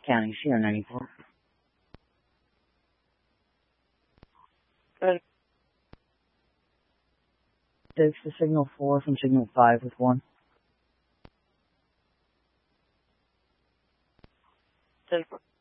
County, CR94. Good. Takes the signal 4 from signal 5 with 1. 10-4.